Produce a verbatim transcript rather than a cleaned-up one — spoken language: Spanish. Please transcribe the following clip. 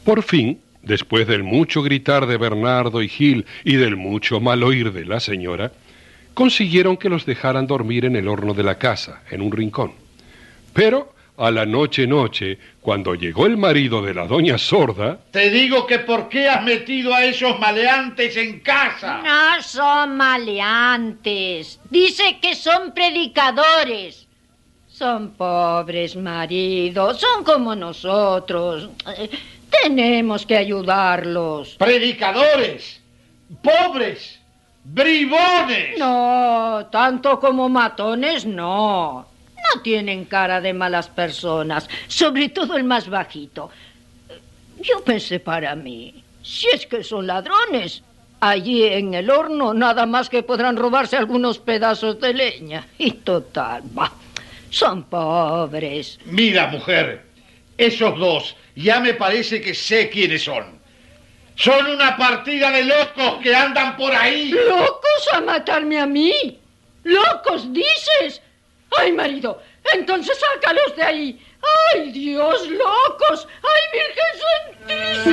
Por fin, después del mucho gritar de Bernardo y Gil y del mucho mal oír de la señora, consiguieron que los dejaran dormir en el horno de la casa, en un rincón. Pero a la noche noche, cuando llegó el marido de la doña sorda... Te digo que ¿por qué has metido a esos maleantes en casa? No son maleantes. Dice que son predicadores. Son pobres, marido. Son como nosotros. Tenemos que ayudarlos. ¿Predicadores? ¿Pobres? ¡Bribones! No, tanto como matones, no. No tienen cara de malas personas, sobre todo el más bajito. Yo pensé para mí, si es que son ladrones, allí en el horno nada más que podrán robarse algunos pedazos de leña. Y total, bah, son pobres. Mira, mujer, esos dos ya me parece que sé quiénes son. Son una partida de locos que andan por ahí. ¿Locos a matarme a mí? ¿Locos, dices? ¡Ay, marido! Entonces sácalos de ahí. ¡Ay, Dios, locos! ¡Ay, Virgen Santísima!